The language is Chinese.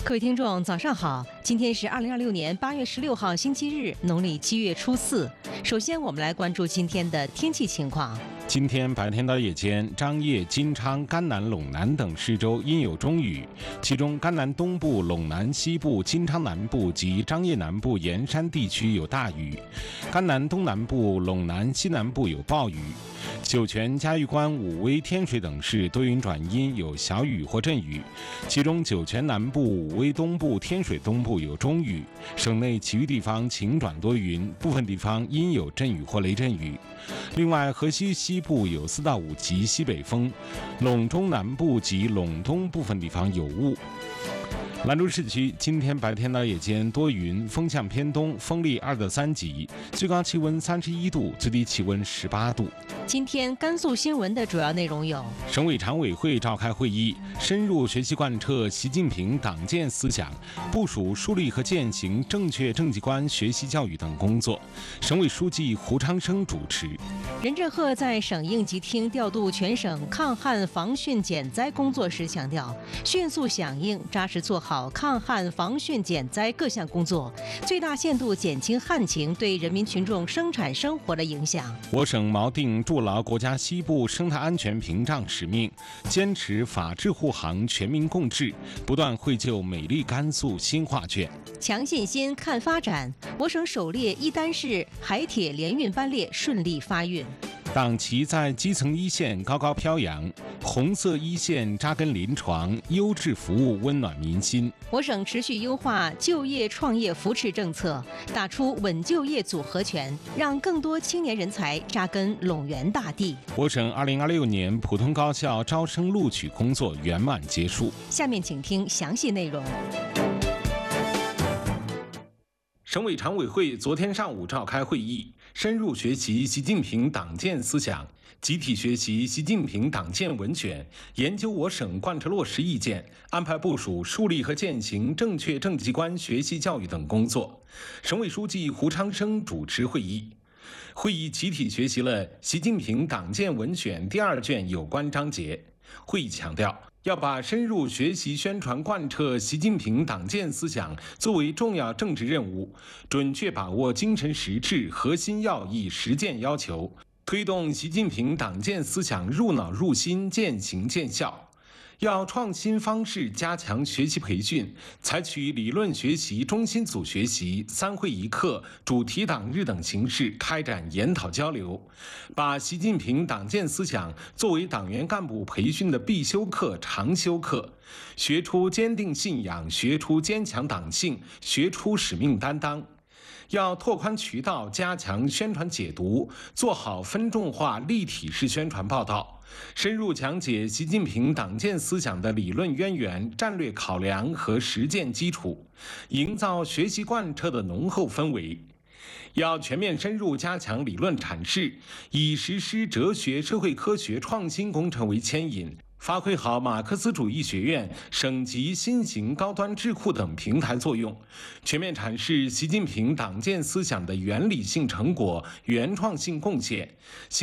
各位听众，早上好！今天是2026年8月16号，星期日，农历7月初4。首先，我们来关注今天的天气情况。 今天白天到夜间，张掖、金昌、甘南、陇南等市州阴有中雨，其中甘南东部、陇南西部、金昌南部及张掖南部沿山地区有大雨，甘南东南部、陇南西南部有暴雨。酒泉、嘉峪关、武威、天水等市多云转阴，有小雨或阵雨，其中酒泉南部、武威东部、天水东部有中雨，省内其余地方晴转多云，部分地方阴有阵雨或雷阵雨。另外，河西西部有4到5级西北风，陇中南部及陇东部分地方有雾。兰州市区今天白天到夜间多云，风向偏东，风力2到3级，最高气温31度，最低气温18度。 今天甘肃新闻的主要内容有： 省委常委会召开会议，深入学习贯彻习近平党建思想，部署树立和践行正确政绩观学习教育等工作。省委书记胡昌生主持。 任正鹤在省应急厅调度全省抗旱防汛减灾工作时强调，迅速响应，扎实做好抗旱防汛减灾各项工作，最大限度减轻旱情对人民群众生产生活的影响。 我省锚定筑牢国家西部生态安全屏障使命，坚持法治护航、全民共治，不断绘就美丽甘肃新画卷。 强信心，看发展。我省首列伊丹市海铁联运班列顺利发运。 党旗在基层一线高高飘扬，红色一线扎根临床，优质服务温暖民心。 我省持续优化就业创业扶持政策，打出稳就业组合拳，让更多青年人才扎根陇源大地。 我省2026年普通高校招生录取工作圆满结束。 下面请听详细内容。 省委常委会昨天上午召开会议，深入学习习近平党建思想，集体学习习近平党建文选，研究我省贯彻落实意见，安排部署树立和践行正确政绩观学习教育等工作。省委书记胡昌生主持会议。会议集体学习了习近平党建文选第2卷有关章节。会议强调，要把深入学习宣传贯彻习近平党建思想作为重要政治任务，准确把握精神实质、核心要义、实践要求，推动习近平党建思想入脑入心、渐行渐效。要创新方式加强学习培训，采取理论学习、中心组学习、3会1课、主题党日等形式开展研讨交流，把习近平党建思想作为党员干部培训的必修课、常修课，学出坚定信仰，学出坚强党性，学出使命担当。要拓宽渠道，加强宣传解读，做好分众化、立体式宣传报道，深入讲解习近平党建思想的理论渊源、战略考量和实践基础，营造学习贯彻的浓厚氛围。要全面深入加强理论阐释，以实施哲学、社会科学创新工程为牵引，发挥好马克思主义学院、省级新型高端智库等平台作用，全面阐释习近平党建思想的原理性成果、原创性贡献。